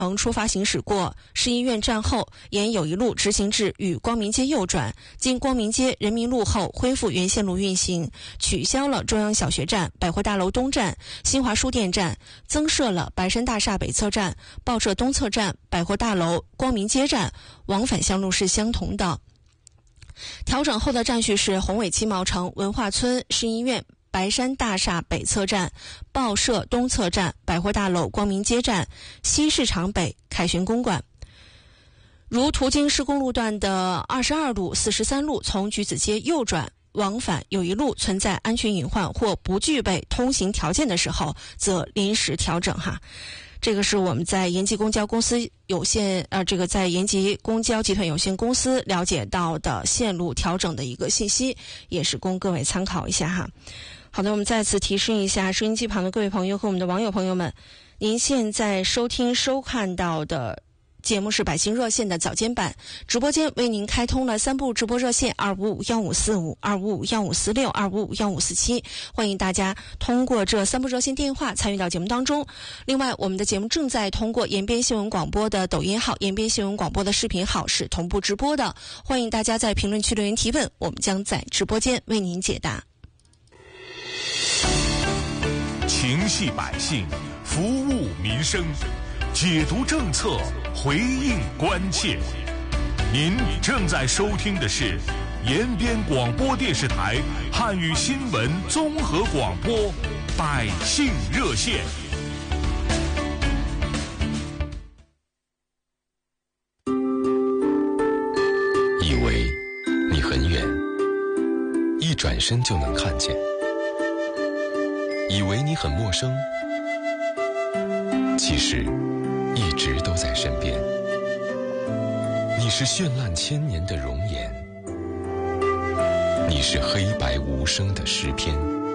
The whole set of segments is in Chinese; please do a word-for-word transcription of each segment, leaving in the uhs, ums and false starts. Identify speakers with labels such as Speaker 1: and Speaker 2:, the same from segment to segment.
Speaker 1: 曾出发行驶过市医院站后，沿友谊路直行至与光明街右转，经光明街人民路后恢复原线路运行，取消了中央小学站、百货大楼东站、新华书店站，增设了白山大厦北侧站、报社东侧站、百货大楼、光明街站，往返向路是相同的。调整后的站序是宏伟七毛城、文化村、市医院、白山大厦北侧站、报社东侧站、百货大楼、光明街站、西市场北、凯旋公馆。如途经施工路段的二十二路、四十三路，从橘子街右转往返友谊路存在安全隐患或不具备通行条件的时候，则临时调整哈。这个是我们在延吉公交公司有限呃，这个在延吉公交集团有限公司了解到的线路调整的一个信息，也是供各位参考一下哈。好的，我们再次提示一下收音机旁的各位朋友和我们的网友朋友们，您现在收听收看到的节目是百姓热线的早间版，直播间为您开通了三部直播热线二五五一五四五、二五五一五四六、二五五一五四七，欢迎大家通过这三部热线电话参与到节目当中。另外，我们的节目正在通过延边新闻广播的抖音号、延边新闻广播的视频号是同步直播的，欢迎大家在评论区留言提问，我们将在直播间为您解答。
Speaker 2: 情系百姓，服务民生，解读政策，回应关切。您正在收听的是延边广播电视台汉语新闻综合广播百姓热线。
Speaker 3: 以为你很远，一转身就能看见；以为你很陌生，其实一直都在身边。你是绚烂千年的容颜，你是黑白无声的诗篇，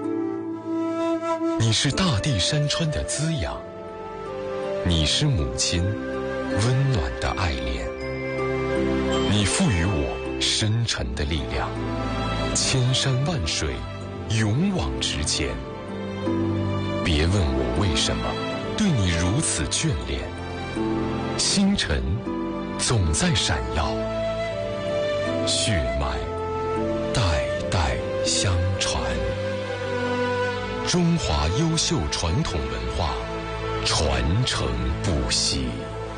Speaker 3: 你是大地山川的滋养，你是母亲温暖的爱恋。你赋予我深沉的力量，千山万水勇往直前。别问我为什么对你如此眷恋，星辰总在闪耀，血脉代代相传。中华优秀传统文化传承不息。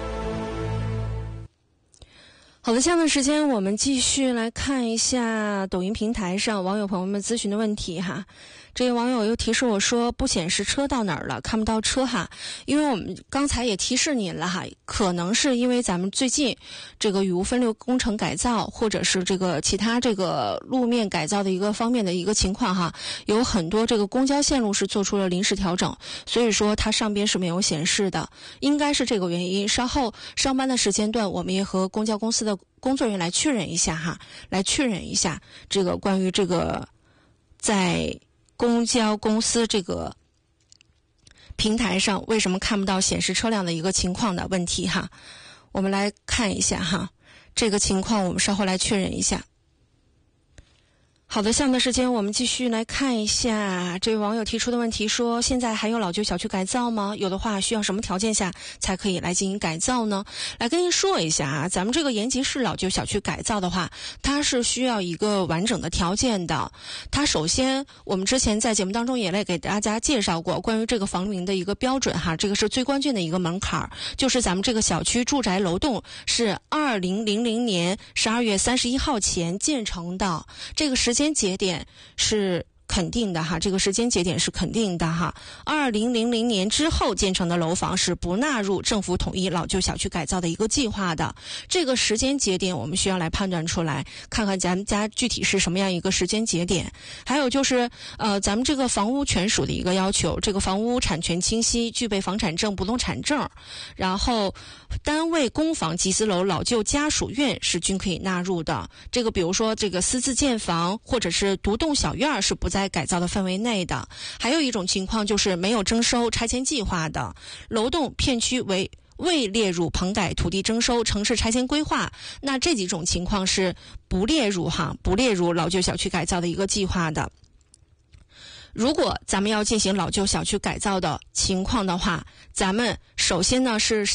Speaker 1: 好的，下面时间我们继续来看一下抖音平台上网友朋友们咨询的问题哈。这位网友又提示我说不显示车到哪儿了，看不到车哈。因为我们刚才也提示您了哈，可能是因为咱们最近这个雨污分流工程改造，或者是这个其他这个路面改造的一个方面的一个情况哈，有很多这个公交线路是做出了临时调整，所以说它上边是没有显示的，应该是这个原因。稍后上班的时间段，我们也和公交公司的工作人员来确认一下哈，来确认一下这个关于这个在公交公司这个平台上为什么看不到显示车辆的一个情况的问题哈。我们来看一下哈，这个情况我们稍后来确认一下。好的，下面的时间我们继续来看一下这位网友提出的问题，说现在还有老旧小区改造吗？有的话需要什么条件下才可以来进行改造呢？来跟您说一下啊，咱们这个延吉市老旧小区改造的话，它是需要一个完整的条件的。它首先我们之前在节目当中也来给大家介绍过关于这个房龄的一个标准哈，这个是最关键的一个门槛，就是咱们这个小区住宅楼栋是二零零零年十二月三十一号前建成的，这个时间时间节点是肯定的哈，这个时间节点是肯定的哈。二零零零年之后建成的楼房是不纳入政府统一老旧小区改造的一个计划的。这个时间节点我们需要来判断出来，看看咱们家具体是什么样一个时间节点。还有就是呃，咱们这个房屋权属的一个要求，这个房屋产权清晰，具备房产证、不动产证，然后单位公房、集资楼、老旧家属院是均可以纳入的。这个比如说这个私自建房或者是独栋小院是不在改造的范围内的。还有一种情况就是没有征收拆迁计划的，楼栋片区为未列入棚改土地征收城市拆迁规划，那这几种情况是不列入哈，不列入老旧小区改造的一个计划的。如果咱们要进行老旧小区改造的情况的话，咱们首先呢是向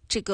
Speaker 1: 这个